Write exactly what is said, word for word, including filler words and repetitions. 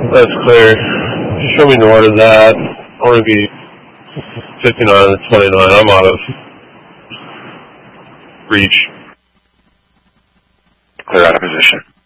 That's clear. Show me north of that. I want to be fifty-nine and twenty-nine. I'm out of reach. Clear out of position.